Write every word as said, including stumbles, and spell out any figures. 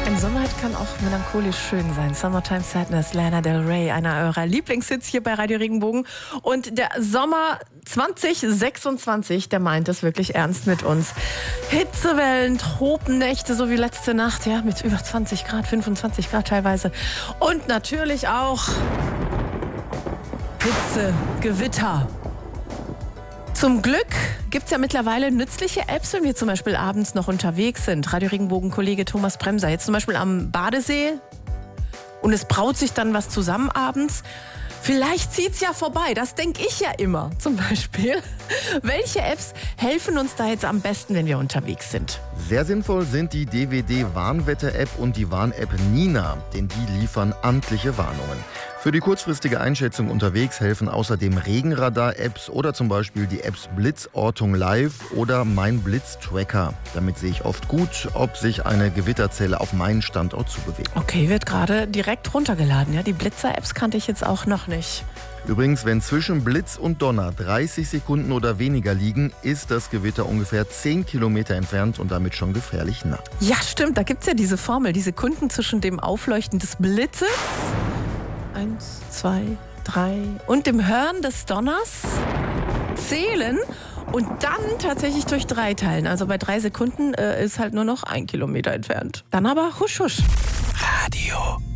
Ein Sommerhit kann auch melancholisch schön sein. Summertime Sadness, Lana Del Rey, einer eurer Lieblingshits hier bei Radio Regenbogen. Und der Sommer zwanzig sechsundzwanzig, der meint es wirklich ernst mit uns. Hitzewellen, Tropennächte, so wie letzte Nacht, ja, mit über zwanzig Grad, fünfundzwanzig Grad teilweise. Und natürlich auch Hitze, Gewitter. Zum Glück gibt es ja mittlerweile nützliche Apps, wenn wir zum Beispiel abends noch unterwegs sind. Radio Regenbogen-Kollege Thomas Bremser, jetzt zum Beispiel am Badesee und es braut sich dann was zusammen abends. Vielleicht zieht's ja vorbei, das denke ich ja immer zum Beispiel. Welche Apps helfen uns da jetzt am besten, wenn wir unterwegs sind? Sehr sinnvoll sind die D W D-Warnwetter-App und die Warn-App Nina, denn die liefern amtliche Warnungen. Für die kurzfristige Einschätzung unterwegs helfen außerdem Regenradar-Apps oder zum Beispiel die Apps Blitzortung Live oder Mein Blitz-Tracker. Damit sehe ich oft gut, ob sich eine Gewitterzelle auf meinen Standort zubewegt. Okay, wird gerade direkt runtergeladen. Ja, die Blitzer-Apps kannte ich jetzt auch noch nicht. Übrigens, wenn zwischen Blitz und Donner dreißig Sekunden oder weniger liegen, ist das Gewitter ungefähr zehn Kilometer entfernt und damit schon gefährlich nah. Ja, stimmt, da gibt es ja diese Formel, die Sekunden zwischen dem Aufleuchten des Blitzes, eins, zwei, drei, und dem Hören des Donners zählen und dann tatsächlich durch drei teilen. Also bei drei Sekunden äh, ist halt nur noch ein Kilometer entfernt. Dann aber husch husch. Radio